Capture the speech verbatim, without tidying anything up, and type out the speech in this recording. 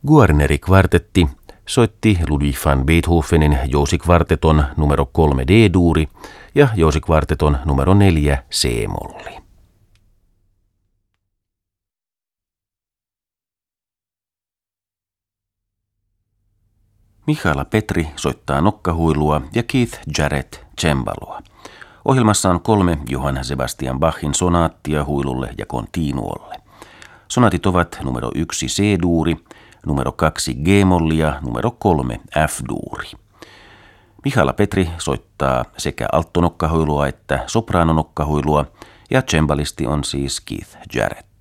Guarneri-kvartetti soitti Ludwig van Beethovenin jousikvarteton numero kolme D-duuri ja jousikvarteton numero neljä C-molli. Michaela Petri soittaa nokkahuilua ja Keith Jarrett cembaloa. Ohjelmassa on kolme Johann Sebastian Bachin sonaattia huilulle ja kontinuolle. Sonaatit ovat numero yksi C-duuri, numero kaksi G-molli ja numero kolme F-duuri. Michaela Petri soittaa sekä alttonokkahuilua että sopraanonokkahuilua ja cembalisti on siis Keith Jarrett.